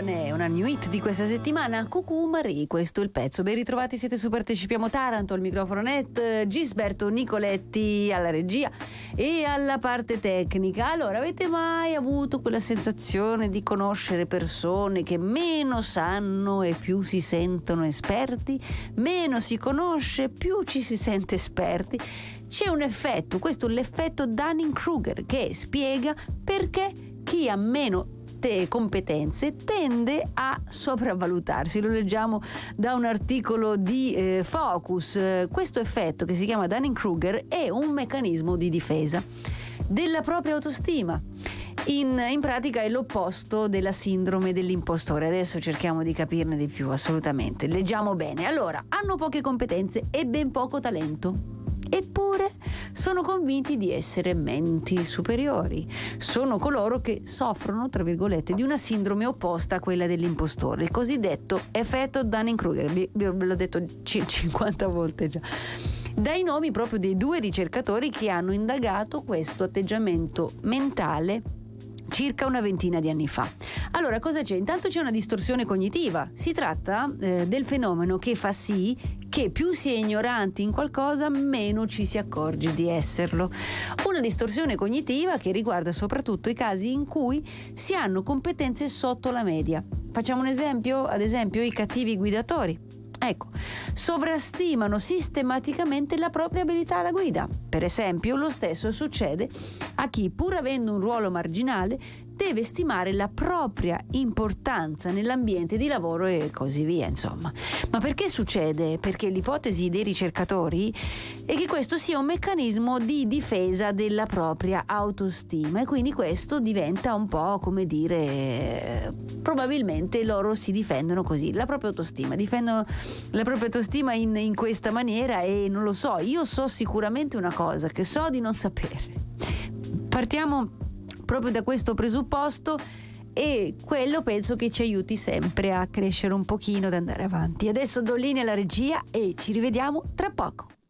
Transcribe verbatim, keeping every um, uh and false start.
canzone, una new hit di questa settimana, Cucù Marie, questo è il pezzo. Ben ritrovati, siete su Partecipiamo Taranto, al microfono net, Gisberto Nicoletti alla regia e alla parte tecnica. Allora, avete mai avuto quella sensazione di conoscere persone che meno sanno e più si sentono esperti? Meno si conosce, più ci si sente esperti. C'è un effetto, questo è l'effetto Dunning-Kruger, che spiega perché chi ha meno te competenze tende a sopravvalutarsi. Lo leggiamo da un articolo di eh, Focus. Questo effetto, che si chiama Dunning-Kruger, è un meccanismo di difesa della propria autostima. In, in pratica è l'opposto della sindrome dell'impostore. Adesso cerchiamo di capirne di più, assolutamente. Leggiamo bene. Allora, hanno poche competenze e ben poco talento. Eppure sono convinti di essere menti superiori. Sono coloro che soffrono, tra virgolette, di una sindrome opposta a quella dell'impostore, il cosiddetto effetto Dunning-Kruger. Vi, ve l'ho detto cinquanta volte già. Dai nomi proprio dei due ricercatori che hanno indagato questo atteggiamento mentale circa una ventina di anni fa. Allora, cosa c'è? Intanto c'è una distorsione cognitiva. Si tratta eh, del fenomeno che fa sì che più si è ignoranti in qualcosa, meno ci si accorge di esserlo. Una distorsione cognitiva che riguarda soprattutto i casi in cui si hanno competenze sotto la media. Facciamo un esempio? Ad esempio, i cattivi guidatori. Ecco, sovrastimano sistematicamente la propria abilità alla guida. Per esempio, lo stesso succede a chi, pur avendo un ruolo marginale, deve stimare la propria importanza nell'ambiente di lavoro e così via, insomma. Ma perché succede? Perché l'ipotesi dei ricercatori è che questo sia un meccanismo di difesa della propria autostima, e quindi questo diventa un po', come dire, probabilmente loro si difendono così, la propria autostima, difendono la propria autostima in, in questa maniera. E non lo so, io so sicuramente una cosa che so di non sapere. Partiamo proprio da questo presupposto, e quello penso che ci aiuti sempre a crescere un pochino, ad andare avanti. Adesso do linea alla regia e ci rivediamo tra poco.